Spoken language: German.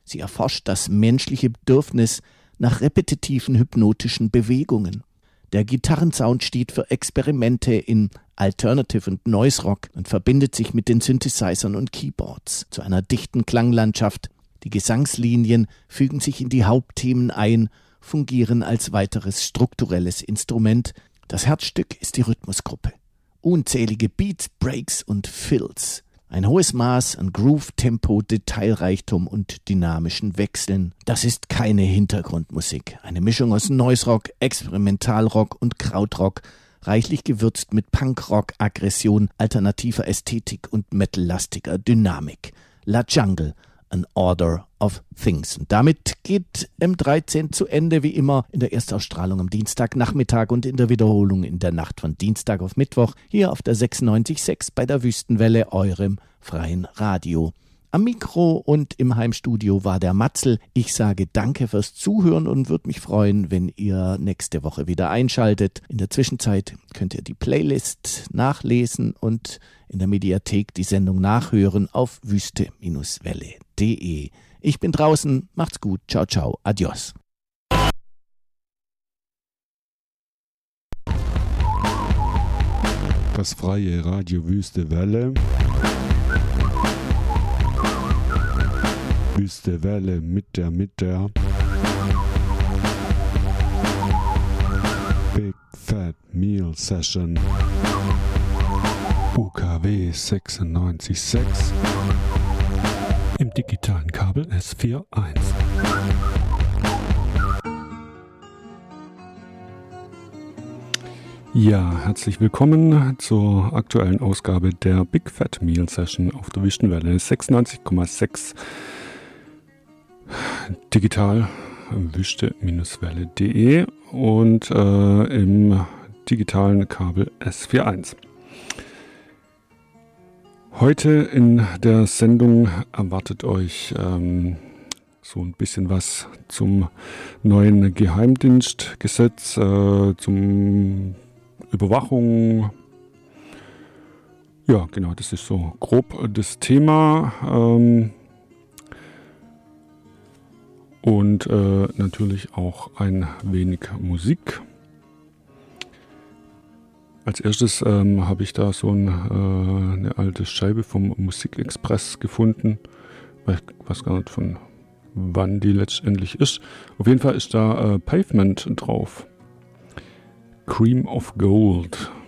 Sie erforscht das menschliche Bedürfnis nach repetitiven hypnotischen Bewegungen. Der Gitarrensound steht für Experimente in Alternative und Noise Rock und verbindet sich mit den Synthesizern und Keyboards zu einer dichten Klanglandschaft. Die Gesangslinien fügen sich in die Hauptthemen ein, fungieren als weiteres strukturelles Instrument. Das Herzstück ist die Rhythmusgruppe. Unzählige Beats, Breaks und Fills. Ein hohes Maß an Groove, Tempo, Detailreichtum und dynamischen Wechseln. Das ist keine Hintergrundmusik. Eine Mischung aus Noise Rock, Experimentalrock und Krautrock, reichlich gewürzt mit Punkrock, Aggression, alternativer Ästhetik und metallastiger Dynamik. La Jungle, An Order of Things. Und damit geht M13 zu Ende, wie immer in der Erstausstrahlung am Dienstagnachmittag und in der Wiederholung in der Nacht von Dienstag auf Mittwoch hier auf der 96.6 bei der Wüstenwelle, eurem freien Radio. Am Mikro und im Heimstudio war der Matzel. Ich sage danke fürs Zuhören und würde mich freuen, wenn ihr nächste Woche wieder einschaltet. In der Zwischenzeit könnt ihr die Playlist nachlesen und in der Mediathek die Sendung nachhören auf wüste-welle.de. Ich bin draußen, macht's gut, ciao, ciao, adios. Das freie Radio Wüste Welle. Wüste Welle mit der Big Fat Meal Session UKW 96.6 im digitalen Kabel S41. Ja, herzlich willkommen zur aktuellen Ausgabe der Big Fat Meal Session auf der Wüstenwelle 96,6 digital wüste-welle.de und im digitalen Kabel S41. Heute in der Sendung erwartet euch so ein bisschen was zum neuen Geheimdienstgesetz, zum Überwachung. Ja, genau, das ist so grob das Thema. Und natürlich auch ein wenig Musik. Als erstes habe ich da so eine alte Scheibe vom Musikexpress gefunden. Ich weiß gar nicht, von wann die letztendlich ist. Auf jeden Fall ist da Pavement drauf. Cream of Gold.